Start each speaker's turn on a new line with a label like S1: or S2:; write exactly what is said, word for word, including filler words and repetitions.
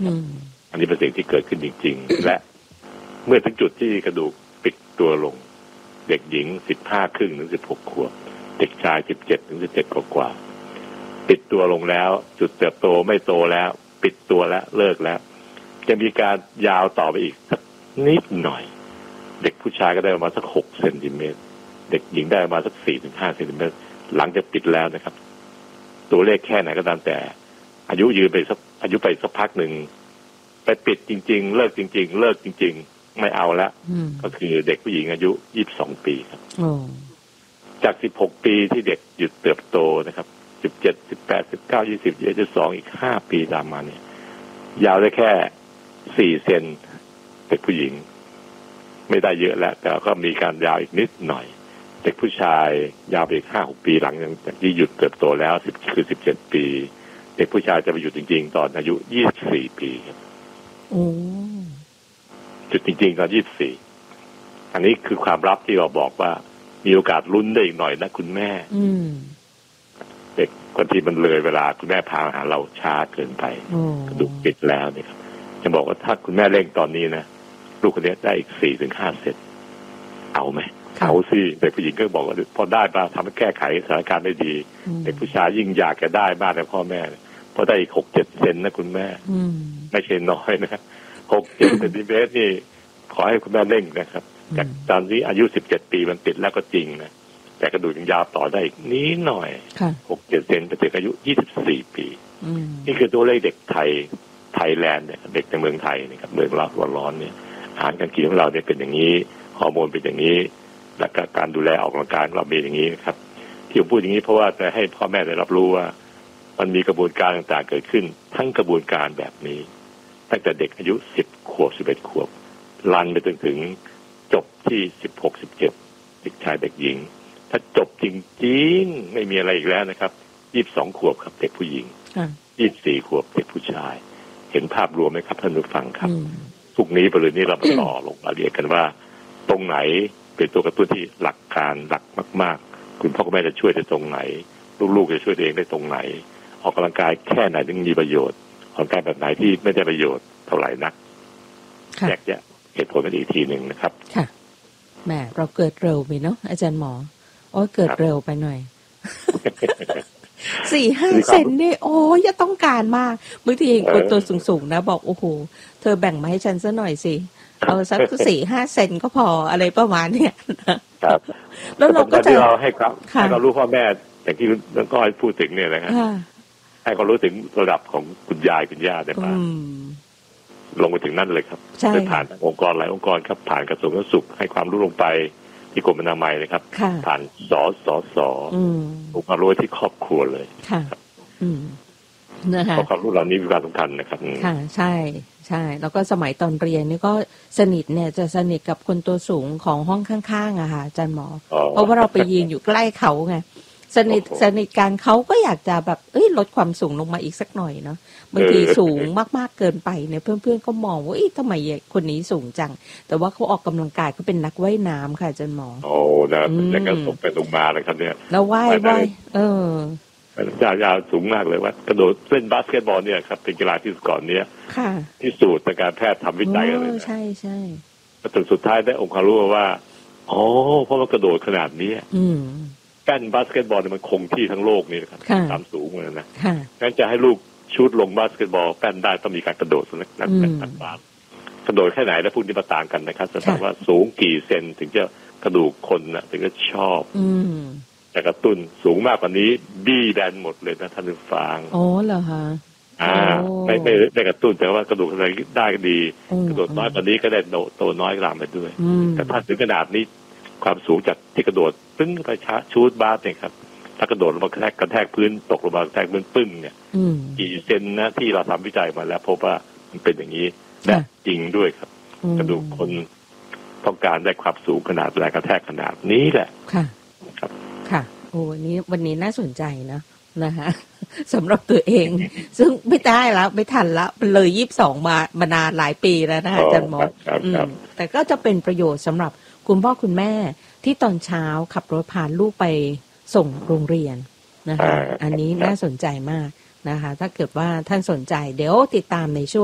S1: นะครับอันนี้เป็นสิ่งที่เกิดขึ้นจริงๆและเมื่อถึงจุดที่กระดูกปิดตัวลงเด็กหญิงสิบห้าครึ่งถึงสิบหกขวบเด็กชายสิบเจ็ดถึงสิบเจ็ดกว่าปิดตัวลงแล้วจุดเติบโตไม่โตแล้วปิดตัวแล้วเลิกแล้วจะมีการยาวต่อไปอีกสักนิดหน่อยเด็กผู้ชายก็ได้ประมาณสักหกเซนติเมตรเด็กหญิงได้ประมาณสักสี่ถึงห้าเซนติเมตรหลังจากปิดแล้วนะครับตัวเลขแค่ไหนก็ตามแต่อายุยืนไปสักอายุไปสักพักหนึ่งไปปิดจริงๆเลิกจริงๆเลิกจริงๆไม่เอาละก็คือเด็กผู้หญิงอายุยี่สิบสองปีครับจากสิบหกปีที่เด็กหยุดเติบโตนะครับสิบเจ็ด สิบแปด สิบเก้า ยี่สิบ ยี่สิบสองอีกห้าปีตามมาเนี่ยยาวได้แค่สี่เซนเด็กผู้หญิงไม่ได้เยอะแล้วแต่ก็มีการยาวอีกนิดหน่อยเด็กผู้ชายยาวไปอีกห้าหกปีหลังจากที่หยุดเติบโตแล้วสิบคือสิบเจ็ดปีเด็กผู้ชายจะไปหยุดจริงๆตอนอายุยี่สิบสี่ปีครับโอ้จุดจริงๆตอนยี่สิบสี่อันนี้คือความลับที่เราบอกว่ามีโอกาสลุ้นได้อีกหน่อยนะคุณแม่เด็กคนที่มันเลยเวลาคุณแม่พาหาเราช้าเกินไปกระดูกปิดแล้วเนี่ยครับจะบอกว่าถ้าคุณแม่เร่งตอนนี้นะลูกคนนี้ได้อีกสี่ถึงห้าเซนเอาไหมเอาสิเด็กผู้หญิงก็บอกว่าพอได้มาทำให้แก้ไขสถานการณ์ได้ดีเด็กผู้ชายยิ่งอยากจะได้มากแต่พ่อแม่พอได้อีกหกเจ็ดเซนนะคุณแม่ไม่ใช่น้อยนะครับหกเจ็ดเซนติเมตรนี่ขอให้คุณแม่เร่งนะครับจากตอนนี้อายุสิบเจ็ดปีมันติดแล้วก็จริงนะแต่กระดูกยังยาวต่อได้อีกนิดหน่อยหกเจ็ดเซนไปถึงอายุยี่สิบสี่ปีนี่คือตัวเลขเด็กไทยไทยแลนด์เนี่ยเด็กในเมืองไทยนี่ครับเมืองร้อนร้อนเนี่ยอาหารการกินของเราเนี่ยเป็นอย่างนี้ฮอร์โมนเป็นอย่างนี้และการดูแลออกกำลังกายเราเป็นอย่างนี้ครับที่ผมพูดอย่างนี้เพราะว่าจะให้พ่อแม่ได้รับรู้ว่ามันมีกระบวนการต่างๆเกิดขึ้นทั้งกระบวนการแบบนี้ตั้งแต่เด็กอายุสิบขวบสิบเอ็ดขวบลันไปจนถึงจบที่สิบหก สิบเจ็ดเด็กชายเด็กหญิงถ้าจบจริงๆไม่มีอะไรอีกแล้วนะครับยี่สิบสองขวบครับเด็กผู้หญิงยี่สิบสี่ขวบเด็กผู้ชายเห็นภาพรวมไหมครับท่านผู้ฟังครับพรุ่งนี้ประเด็นนี้เราไปต่อลงรายละเอียดกันว่าตรงไหนเป็นตัวกระตุ้นที่หลักการหลักมากๆคุณพ่อคุณแม่จะช่วยได้ตรงไหนลูกๆจะช่วยตัวเองได้ตรงไหนออกกำลังกายแค่ไหนถึงมีประโยชน์ออกกำลังกายแบบไหนที่ไม่ได้ประโยชน์เท่าไหร่นักแยกแยะเหตุผลกันอีกทีหนึ่งนะครับค่ะ
S2: แหมเราเกิดเร็วไปเนาะอาจารย์หมอโอ้เกิดเร็วไปหน่อยสี่ห้าเซนนี่โอ้ยจะต้องการมากบางทีเห็นคนตัวสูงๆนะบอกโอ้โหเธอแบ่งมาให้ฉันซะหน่อยสิเอาสักสี่ห้าเซนก็พออะไรประมาณเนี้ย
S1: ครับแล้วเราก็จะเราให้ครับให้เรารู้พ่อแม่อย่างที่น้องก้อยพูดถึงเนี่ยนะครับให้เขารู้ถึงระดับของคุณยายคุณย่าได้ป่ะลงไปถึงนั่นเลยครับโดยผ่านองค์กรหลายองค์กรครับผ่านกระทรวงสาธารณสุขให้ความรู้ลงไปที่กรมอนามัยนะครับผ่านสสสองค์ความรู้ที่ครอบครัวเลย
S2: ค่ะ
S1: นะคะความรู้เหล่านี้มีความสำคัญนะครับ
S2: ค่ะใช่ใช่แล้วก็สมัยตอนเรียนนี่ก็สนิทเนี่ยจะสนิทกับคนตัวสูงของห้องข้างๆอะค่ะอาจารย์หมอเพราะว่าเราไปยืนอยู่ใกล้เขาไงสนิทสนิทกันเขาก็อยากจะแบบเอ้ยลดความสูงลงมาอีกสักหน่อยเนาะบางทีสูงมากๆเกินไปเนี่ยเพื่อนๆก็มองว่าเอ้ยทำไมคนนี้สูงจังแต่ว่าเขาออกกำลังกายเขาเป็นนักว่ายน้ำค่ะอาจารย์หมอ
S1: โอ้นะแล้วก็ตกไปตรงมาเลยครับเนี่ย
S2: แล้วว่ายว่ายเอ
S1: อยาวๆสูงมากเลยว่ากระโดดเล่นบาสเกตบอลเนี่ยครับเป็นกีฬาที่ก่อนเนี้ยที่สูตรทางการแพทย์ทำวิจัยกันเลย
S2: ใช่ใช่
S1: จนสุดท้ายได้องค์ความรู้ว่าอ๋อเพราะว่ากระโดดขนาดนี้แป้นบาสเกตบอลมันคงที่ทั้งโลกนี่นะครับตามสูงเลยนะงั้นจะให้ลูกชูดลงบาสเกตบอลแป้นได้ต้องมีการกระโดดสักนักนักบาสกระโดดแค่ไหนแล้วพวกนี้มาต่างกันนะครับแสดงว่าสูงกี่เซนถึงจะกระดูกคนน่ะถึงจะชอบจะกระตุ้นสูงมากกว่านี้บี้แบนหมดเลยนะท่านผู้ฟัง
S2: อ๋อเหรอคะ
S1: อ่าไม่ไม่ได้กระตุ้นแต่ว่ากระดูกอะไรได้ก็ดีกระโดดน้อยกว่านี้ก็ได้โตน้อยตามไปด้วยแต่ถ้าถึงขนาดนี้ความสูงจากที่กระโดดปึ้งไปช้าชูดบาสเนี่ยครับถ้ากระโดดลงมากระแทกกระแทกพื้นตกลงมากระแทกพื้นปึ้งเนี่ยกี่เซนนะที่เราทำวิจัยมาแล้วพบว่ามันเป็นอย่างนี้และจริงด้วยครับกระดูกคนต้องการได้ความสูงขนาดแรงกระแทกขนาดนี้แหละ
S2: ค่ะครับค่ะโอ้วันนี้วันนี้น่าสนใจนะนะคะสำหรับตัวเองซึ่งไม่ได้แล้วไม่ทันแล้วเลยยี่สิบสองมามานานหลายปีแล้วนะคะอาจารย์หมอแต่ก็จะเป็นประโยชน์สำหรับคุณพ่อคุณแม่ที่ตอนเช้าขับรถพาลูกไปส่งโรงเรียนนะคะอันนี้น่าสนใจมากนะคะถ้าเกิดว่าท่านสนใจเดี๋ยวติดตามในช่วง